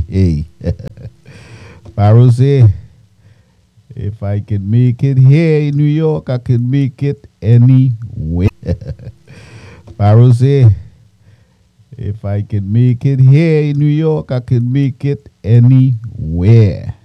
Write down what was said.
Hey, Pharaoh say, if I can make it here in New York, I can make it anywhere. Pharaoh say, if I can make it here in New York, I can make it anywhere.